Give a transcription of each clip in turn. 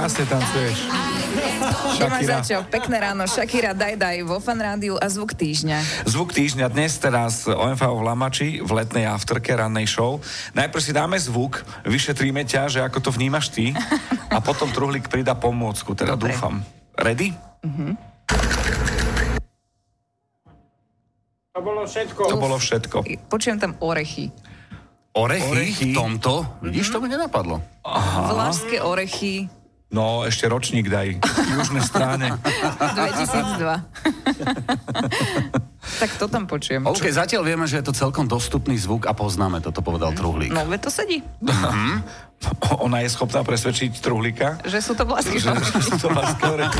krásne tancuješ. Nemáš za čo. Pekné ráno. Shakira, daj vo Fan Rádiu a Zvuk týždňa. Zvuk týždňa dnes teraz OMV v Lamači v letnej afterke, rannej show. Najprv si dáme zvuk, vyšetríme ťa, že ako to vnímaš ty a potom Truhlík pridá pomôcku, teda dobre. Dúfam. Ready? To bolo všetko. To bolo všetko. Počujem tam orechy. Orechy? V tomto? Vidíš, to mi nenapadlo. Vlašské orechy. No, ešte ročník daj. V južnej strane. 2002. Tak to tam počujem. OK, zatiaľ vieme, že je to celkom dostupný zvuk a poznáme to povedal Truhlík. No, veď to sedí. Ona je schopná presvedčiť Truhlíka. Že sú to vlašské orechy. Že sú to vlašské orechy.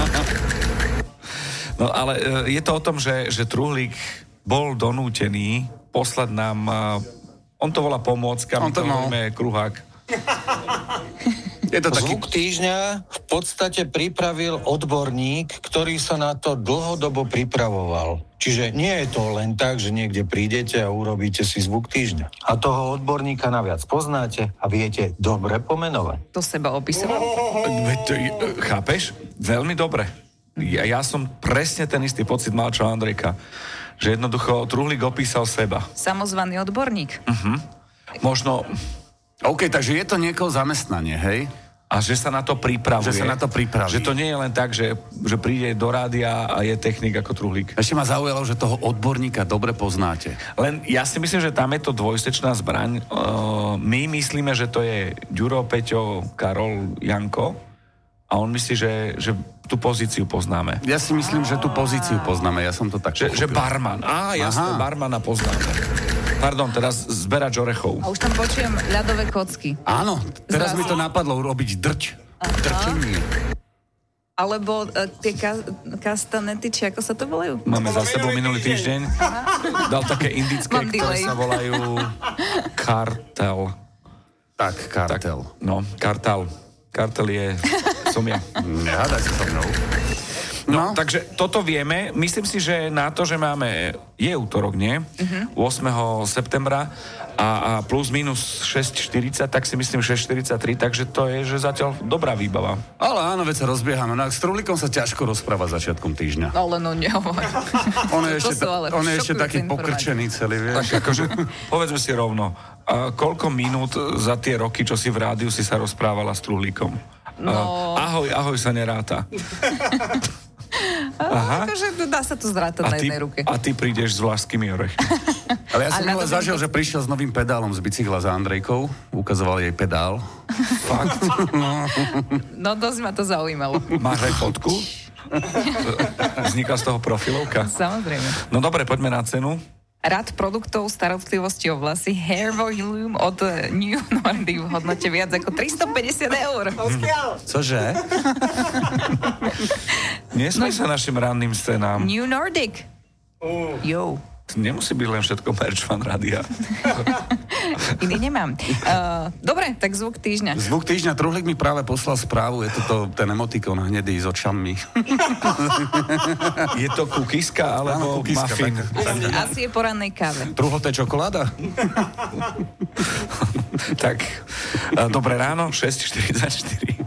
No, ale je to o tom, že Truhlík bol donútený poslať nám... On to volá pomôcka, my to voláme kruhák. Je to taký... Zvuk týždňa v podstate pripravil odborník, ktorý sa na to dlhodobo pripravoval. Čiže nie je to len tak, že niekde prídete a urobíte si zvuk týždňa. A toho odborníka naviac poznáte a viete dobre pomenovať. To seba opisoval. Chápeš? Veľmi dobre. Ja som presne ten istý pocit mal, čo Andrejka. Že jednoducho Truhlík opísal seba. Samozvaný odborník. Možno... OK, takže je to niekoho zamestnanie, hej? A že sa na to pripravuje. Že sa na to pripraví. Že to nie je len tak, že príde do rádia a je technik ako Truhlík. Ešte ma zaujalo, že toho odborníka dobre poznáte. Len ja si myslím, že tam je to dvojsečná zbraň. My myslíme, že to je Ďuro, Peťo, Karol, Janko a on myslí, že tú pozíciu poznáme. Ja si myslím, že tú pozíciu poznáme, ja som to tak pochopil. Že barman. Jasné, barmana poznáme. Pardon, teraz zberač orechov. A už tam počujem ľadové kocky. Áno, teraz mi to napadlo urobiť drť. Drčenie. Alebo tie kastanety, či ako sa to volajú? Máme za sebou minulý týždeň. Dal také indické, ktoré sa volajú kartel. Tak, kartel. Kartel. Kartel je... som ja. Nehádaj sa so mnou. No, takže toto vieme. Myslím si, že na to, že máme... Je útorok, nie? 8. septembra a plus minus 6.40, tak si myslím 6.43, takže to je, že zatiaľ dobrá výbava. Ale áno, veď sa rozbiehame. No, s Truhlíkom sa ťažko rozpráva začiatkom týždňa. Ale no nehovor. On je ešte taký pokrčený celý, vieš. Tak akože, povedzme si rovno, koľko minút za tie roky, čo si v rádiu, si sa rozprávala s Truhlíkom? No... Ahoj sa neráta. Akože dá sa to zrátať na jednej ruke. A ty prídeš s vlašskými orechmi. Ale ja som ale zažil, že prišiel s novým pedálom z bicykla za Andrejkou, ukazoval jej pedál. Fakt? No dosť ma to zaujímalo. Máš aj fotku? Vzniká z toho profilovka? Samozrejme. No dobre, poďme na cenu. Rad produktov starostlivosti o vlasy Hair Volume od New Nordic v hodnote viac ako 350 €. Cože? Nesmej sa našim ranným scénám. New Nordic. Jo. Nemusí byť len všetko merch Fan Rádia. Iný nemám. Dobre, tak zvuk týždňa. Zvuk týždňa. Truhlík mi práve poslal správu. Je to ten emotikon hnedý s očami. Je to kukiska alebo muffin? Asi je po rannej káve. Truhol, to je čokoláda? Tak, dobré ráno, 6.44.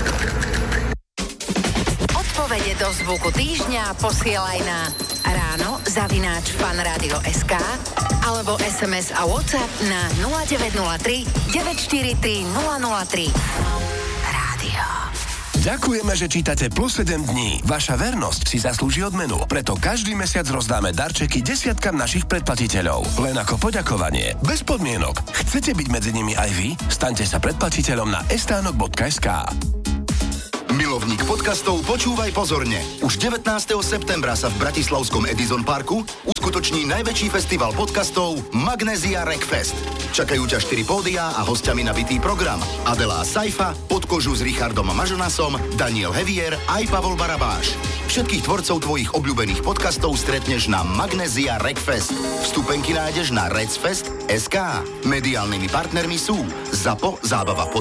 Odpovede do zvuku týždňa posielaj na ráno@fanradio.sk alebo SMS a WhatsApp na 0903 943 003. Rádio. Ďakujeme, že čítate Plus 7 dní. Vaša vernosť si zaslúži odmenu. Preto každý mesiac rozdáme darčeky desiatkam našich predplatiteľov. Len ako poďakovanie. Bez podmienok. Chcete byť medzi nimi aj vy? Staňte sa predplatiteľom na estánok.sk. Milovník podcastov, počúvaj pozorne. Už 19. septembra sa v bratislavskom Edison Parku uskutoční najväčší festival podcastov Magnézia Wreckfest. Čakajú ťa 4 pódia a hostiami nabitý program. Adela Saifa, Podkožu s Richardom Mažonasom, Daniel Hevier aj Pavol Barabáš. Všetkých tvorcov tvojich obľúbených podcastov stretneš na Magnézia Wreckfest. Vstupenky nájdeš na recfest.sk. Mediálnymi partnermi sú ZAPO, zábava